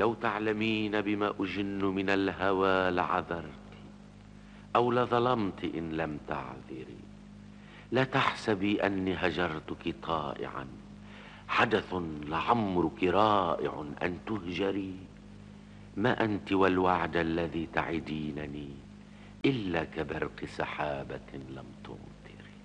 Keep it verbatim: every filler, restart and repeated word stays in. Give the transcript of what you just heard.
لو تعلمين بما أجن من الهوى لعذرت، أو لظلمت إن لم تعذري. لا تحسبي أني هجرتك طائعا، حدث لعمرك رائع أن تهجري. ما أنت والوعد الذي تعدينني إلا كبرق سحابة لم تمطر.